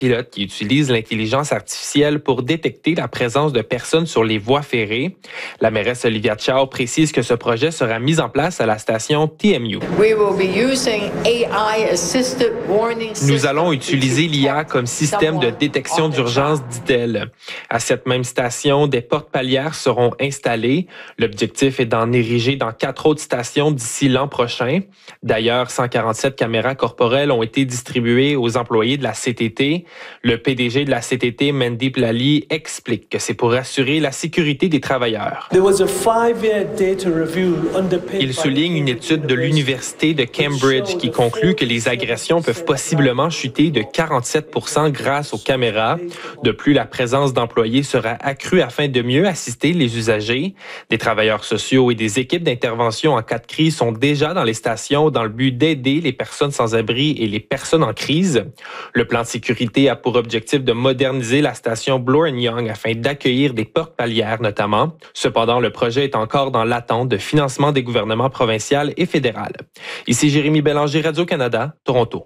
pilote qui utilise l'intelligence artificielle pour détecter la présence de personnes sur les voies ferrées. La mairesse Olivia Chow précise que ce projet sera mis en place à la station TMU. Nous allons utiliser l'IA comme système de détection d'urgence, dit-elle. À cette même station, des portes palières seront installées. L'objectif est d'en ériger dans 4 autres stations d'ici l'an prochain. D'ailleurs, 147 caméras corporelles ont été distribuées aux employés de la CTT. Le PDG de la CTT, Mandeep Lally, explique que c'est pour assurer la sécurité des travailleurs. Il souligne une étude de l'Université de Cambridge qui conclut que les agressions peuvent possiblement chuter de 47% grâce aux caméras. De plus, la présence d'employés sera accrue afin de mieux assister les usagers. Des travailleurs sociaux et des équipes d'intervention en cas de crise sont déjà dans les stations dans le but d'aider les personnes sans abri et les personnes en crise. Le plan de sécurité a pour objectif de moderniser la station Bloor & Young afin d'accueillir des portes palières notamment. Cependant, le projet est encore dans l'attente de financement des gouvernements provincial et fédéral. Ici Jérémy Bélanger, Radio-Canada, Toronto.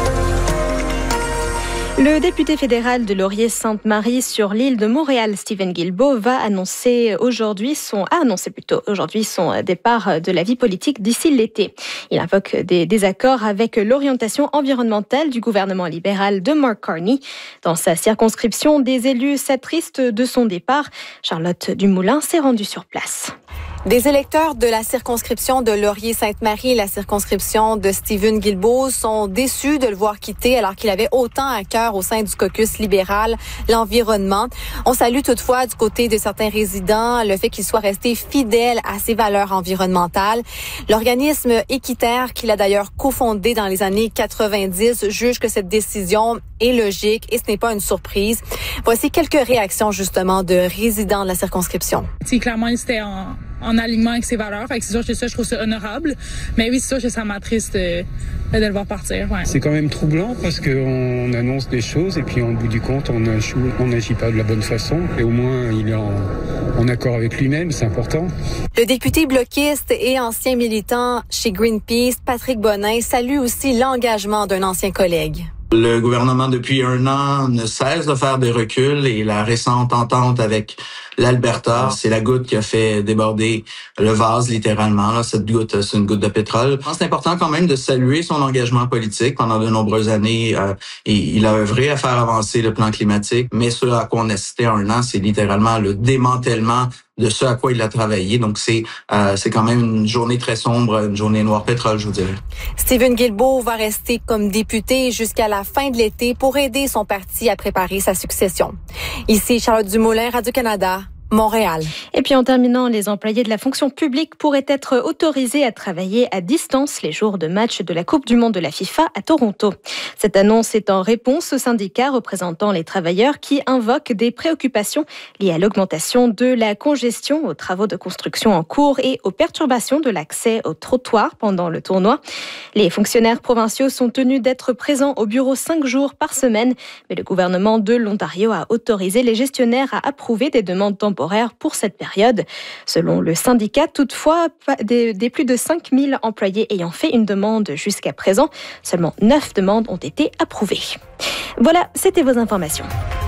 Le député fédéral de Laurier-Sainte-Marie sur l'île de Montréal, Stephen Guilbeault, a annoncé aujourd'hui son départ de la vie politique d'ici l'été. Il invoque des désaccords avec l'orientation environnementale du gouvernement libéral de Mark Carney. Dans sa circonscription, des élus s'attristent de son départ. Charlotte Dumoulin s'est rendue sur place. Des électeurs de la circonscription de Laurier-Sainte-Marie et la circonscription de Stephen Guilbeault sont déçus de le voir quitter alors qu'il avait autant à cœur au sein du caucus libéral l'environnement. On salue toutefois du côté de certains résidents le fait qu'il soit resté fidèle à ses valeurs environnementales. L'organisme Équiterre, qu'il a d'ailleurs cofondé dans les années 90, juge que cette décision est logique et ce n'est pas une surprise. Voici quelques réactions justement de résidents de la circonscription. Clairement, c'était en alignement avec ses valeurs. Fait que c'est sûr que je trouve ça honorable. Mais oui, c'est sûr que ça m'attriste de le voir partir. Ouais. C'est quand même troublant parce qu'on annonce des choses et puis au bout du compte, on n'agit pas de la bonne façon. Et au moins, il est en accord avec lui-même, c'est important. Le député bloquiste et ancien militant chez Greenpeace, Patrick Bonin, salue aussi l'engagement d'un ancien collègue. Le gouvernement, depuis 1 an, ne cesse de faire des reculs et la récente entente avec l'Alberta, c'est la goutte qui a fait déborder le vase, littéralement. Là, cette goutte, c'est une goutte de pétrole. Je pense que c'est important quand même de saluer son engagement politique. Pendant de nombreuses années, il a œuvré à faire avancer le plan climatique, mais ce à quoi on assistait 1 an, c'est littéralement le démantèlement de ce à quoi il a travaillé. Donc, c'est quand même une journée très sombre, une journée noire pétrole, je vous dirais. Stephen Guilbeault va rester comme député jusqu'à la fin de l'été pour aider son parti à préparer sa succession. Ici, Charlotte Dumoulin, Radio-Canada, Montréal. Et puis en terminant, les employés de la fonction publique pourraient être autorisés à travailler à distance les jours de match de la Coupe du Monde de la FIFA à Toronto. Cette annonce est en réponse aux syndicats représentant les travailleurs qui invoquent des préoccupations liées à l'augmentation de la congestion aux travaux de construction en cours et aux perturbations de l'accès aux trottoirs pendant le tournoi. Les fonctionnaires provinciaux sont tenus d'être présents au bureau 5 jours par semaine, mais le gouvernement de l'Ontario a autorisé les gestionnaires à approuver des demandes temporaires pour cette période. Selon le syndicat, toutefois, des plus de 5000 employés ayant fait une demande jusqu'à présent, seulement 9 demandes ont été approuvées. Voilà, c'était vos informations.